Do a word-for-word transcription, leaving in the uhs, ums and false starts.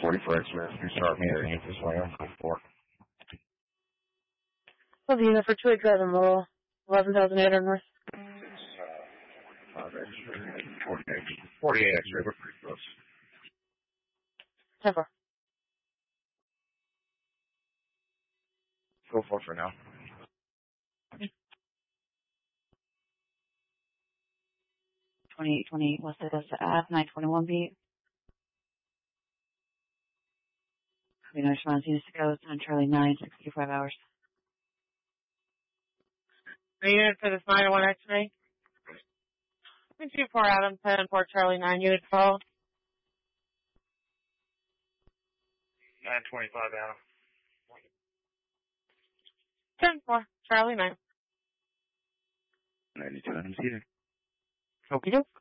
forty for X-Men. You start me at eight this way. I'm going for. Well, the unit for two eight driving roll. eleven thousand eight hundred north. Uh, forty-eight. forty-eight X-ray. We're pretty close. ten four. Go for it for now. twenty-eight twenty-eight West Augusta Ave, nine twenty-one beat. Copy, no response. Units to go. ten Charlie nine, sixty-five hours. Unit for this nine one X-ray. two four Adam, ten four Charlie nine, unit twelve. nine twenty-five Adam. ten four Charlie nine. ninety-two Adams here. Okie doke.